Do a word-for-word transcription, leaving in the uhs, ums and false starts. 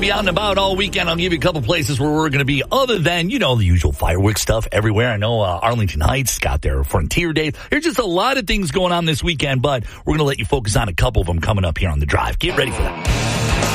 to be out and about all weekend, I'll give you a couple places where we're going to be other than, you know, the usual fireworks stuff everywhere. I know uh, Arlington Heights got their Frontier Day. There's just a lot of things going on this weekend, but we're going to let you focus on a couple of them coming up here on The Drive. Get ready for that.